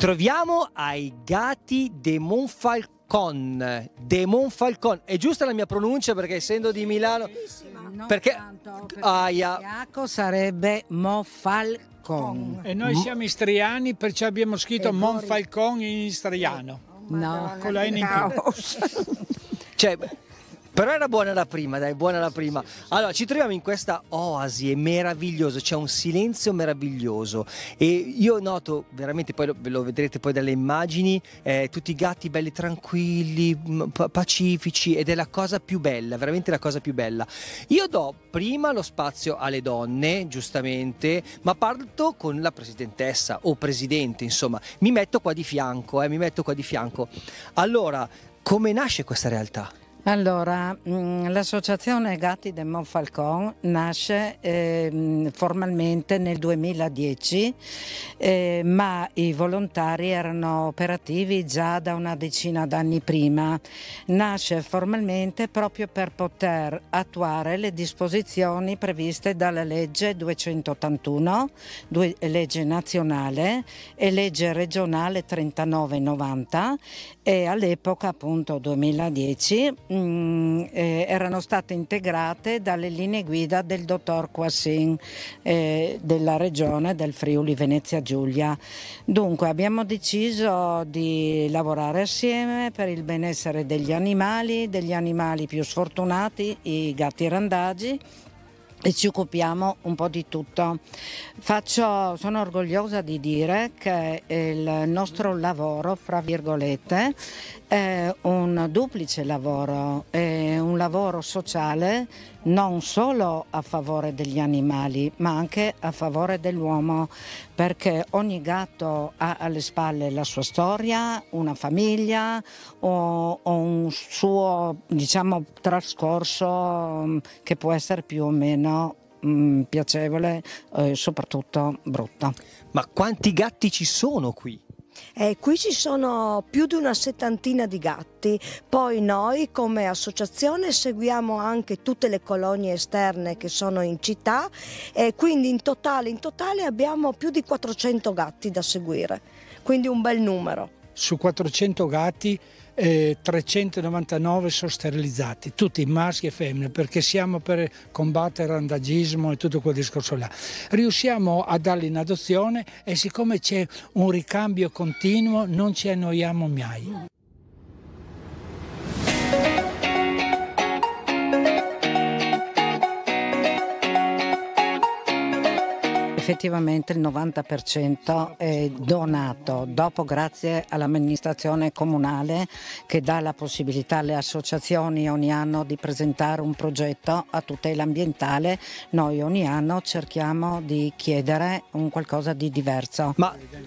troviamo ai gatti de Monfalcon. De Monfalcon, è giusta la mia pronuncia perché essendo di Milano? Non Perché tanto, aia. sarebbe Monfalcon. E noi siamo istriani, perciò abbiamo scritto Monfalcon in istriano. No, Con la N in più. Cioè, però era buona la prima, dai, buona la prima. Allora, ci troviamo in questa oasi, è meraviglioso, c'è un silenzio meraviglioso e io noto veramente, poi lo vedrete poi dalle immagini, tutti i gatti belli tranquilli, pacifici, ed è la cosa più bella, veramente la cosa più bella. Io do prima lo spazio alle donne, giustamente, ma parto con la presidentessa o presidente, insomma, mi metto qua di fianco. Allora, come nasce questa realtà? Allora, l'associazione Gatti de Monfalcon nasce formalmente nel 2010, ma i volontari erano operativi già da una decina d'anni prima. Nasce formalmente proprio per poter attuare le disposizioni previste dalla legge 281, legge nazionale, e legge regionale 3990, e all'epoca, appunto 2010, erano state integrate dalle linee guida del dottor Quassin della regione del Friuli Venezia Giulia. Dunque abbiamo deciso di lavorare assieme per il benessere degli animali più sfortunati, i gatti randagi, e ci occupiamo un po' di tutto. Sono orgogliosa di dire che il nostro lavoro, fra virgolette, è un duplice lavoro, è un lavoro sociale non solo a favore degli animali ma anche a favore dell'uomo, perché ogni gatto ha alle spalle la sua storia, una famiglia o un suo, diciamo, trascorso che può essere più o meno piacevole, soprattutto brutto. Ma quanti gatti ci sono qui? Qui ci sono più di una settantina di gatti, poi noi come associazione seguiamo anche tutte le colonie esterne che sono in città, e quindi in totale abbiamo più di 400 gatti da seguire, quindi un bel numero. Su 400 gatti 399 sono sterilizzati, tutti maschi e femmine, perché siamo per combattere il randagismo e tutto quel discorso là. Riusciamo a darli in adozione e siccome c'è un ricambio continuo non ci annoiamo mai. Effettivamente il 90% è donato, dopo grazie all'amministrazione comunale che dà la possibilità alle associazioni ogni anno di presentare un progetto a tutela ambientale. Noi ogni anno cerchiamo di chiedere un qualcosa di diverso. Ma